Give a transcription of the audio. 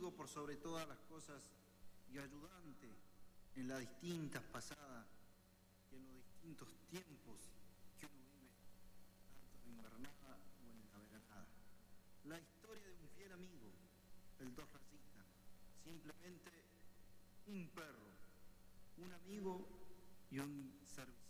amigo por sobre todas las cosas y ayudante en las distintas pasadas y en los distintos tiempos que uno vive, tanto en invernada o en la veranada. La historia de un fiel amigo, el Dos Rayitas, simplemente un perro, un amigo y un servicio.